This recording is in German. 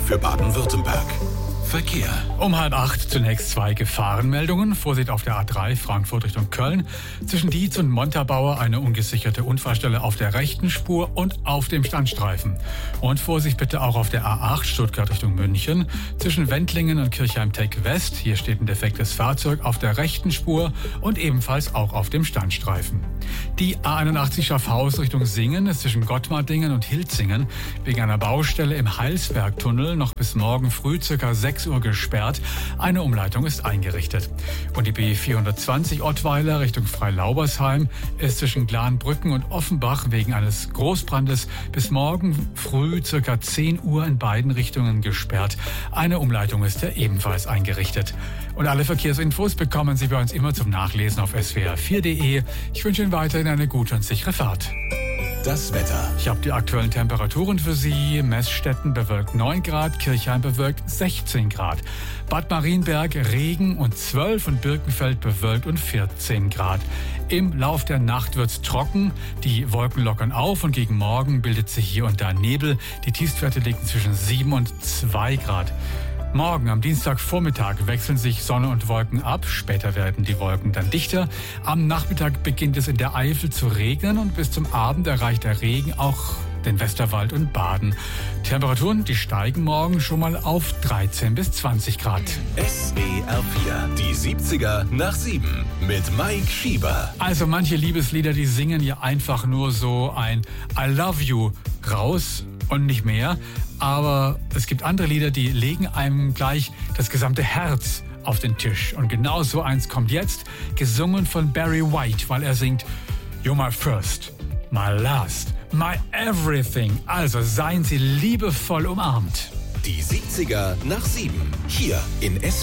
für Baden-Württemberg. Verkehr. Um 7:30 zunächst 2 Gefahrenmeldungen. Vorsicht auf der A3 Frankfurt Richtung Köln. Zwischen Dietz und Montabaur eine ungesicherte Unfallstelle auf der rechten Spur und auf dem Standstreifen. Und Vorsicht bitte auch auf der A8 Stuttgart Richtung München. Zwischen Wendlingen und Kirchheim-Teck West. Hier steht ein defektes Fahrzeug auf der rechten Spur und ebenfalls auch auf dem Standstreifen. Die A81 Schaffhausen Richtung Singen ist zwischen Gottmardingen und Hilzingen wegen einer Baustelle im Heilsbergtunnel noch bis morgen früh ca. 6 Uhr gesperrt. Eine Umleitung ist eingerichtet. Und die B420 Ottweiler Richtung Freilaubersheim ist zwischen Glanbrücken und Offenbach wegen eines Großbrandes bis morgen früh ca. 10 Uhr in beiden Richtungen gesperrt. Eine Umleitung ist ja ebenfalls eingerichtet. Und alle Verkehrsinfos bekommen Sie bei uns immer zum Nachlesen auf swr4.de. Ich wünsche Ihnen weiterhin eine gute und sichere Fahrt. Das Wetter. Ich habe die aktuellen Temperaturen für Sie. Messstätten bewölkt 9 Grad, Kirchheim bewölkt 16 Grad. Bad Marienberg Regen und 12 und Birkenfeld bewölkt und 14 Grad. Im Lauf der Nacht wird's trocken, die Wolken lockern auf und gegen Morgen bildet sich hier und da Nebel. Die Tiefstwerte liegen zwischen 7 und 2 Grad. Morgen am Dienstagvormittag wechseln sich Sonne und Wolken ab. Später werden die Wolken dann dichter. Am Nachmittag beginnt es in der Eifel zu regnen und bis zum Abend erreicht der Regen auch den Westerwald und Baden. Temperaturen, die steigen morgen schon mal auf 13 bis 20 Grad. SWR 4, die 70er nach 7 mit Mike Schieber. Also manche Liebeslieder, die singen ja einfach nur so ein I love you raus und nicht mehr. Aber es gibt andere Lieder, die legen einem gleich das gesamte Herz auf den Tisch. Und genau so eins kommt jetzt, gesungen von Barry White, weil er singt You're my first, my last, my everything. Also seien Sie liebevoll umarmt. Die 70er nach 7, hier in